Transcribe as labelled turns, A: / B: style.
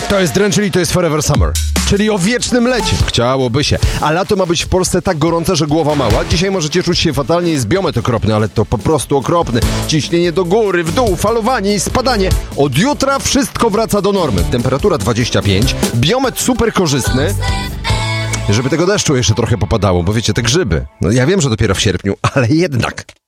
A: To jest Dren, czyli to jest Forever Summer. Czyli o wiecznym lecie. Chciałoby się. A lato ma być w Polsce tak gorące, że głowa mała. Dzisiaj możecie czuć się fatalnie, jest biometr okropny, ale to po prostu okropny. Ciśnienie do góry, w dół, falowanie i spadanie. Od jutra wszystko wraca do normy. Temperatura 25, biometr super korzystny. Żeby tego deszczu jeszcze trochę popadało, bo wiecie, te grzyby. No ja wiem, że dopiero w sierpniu, ale jednak.